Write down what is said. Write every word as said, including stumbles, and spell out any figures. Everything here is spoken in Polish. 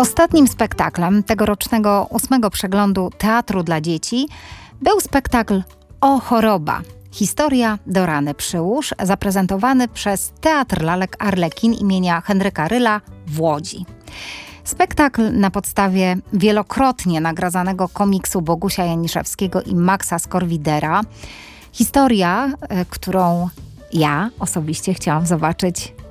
Ostatnim spektaklem tegorocznego ósmego przeglądu Teatru dla Dzieci był spektakl O choroba. Historia do rany przyłóż, zaprezentowany przez Teatr Lalek Arlekin imienia Henryka Ryla w Łodzi. Spektakl na podstawie wielokrotnie nagradzanego komiksu Bogusia Janiszewskiego i Maxa Skorwidera. Historia, y, którą ja osobiście chciałam zobaczyć